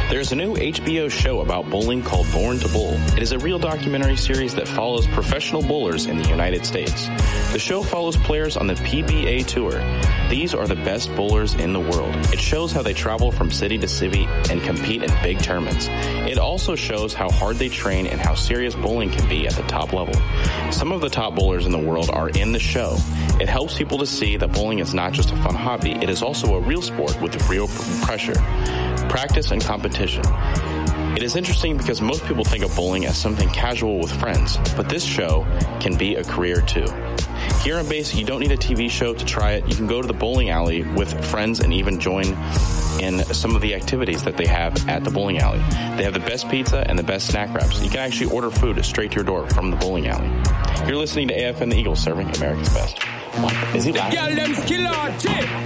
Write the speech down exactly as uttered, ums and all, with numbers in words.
There's a new H B O show about bowling called Born to Bowl. It is a real documentary series that follows professional bowlers in the United States. The show follows players on the P B A Tour. These are the best bowlers in the world. It shows how they travel from city to city and compete in big tournaments. It also shows how hard they train and how serious bowling can be at the top level. Some of the top bowlers in the world are in the show. It helps people to see that bowling is not just a fun hobby. It is also a real sport with real pressure, practice, and competition. It is interesting because most people think of bowling as something casual with friends, but this show can be a career too. Here on Basic, you don't need a T V show to try it. You can go to the bowling alley with friends and even join in some of the activities that they have at the bowling alley. They have the best pizza and the best snack wraps. You can actually order food straight to your door from the bowling alley. You're listening to A F M The Eagle, serving America's best. What? Is he laughing?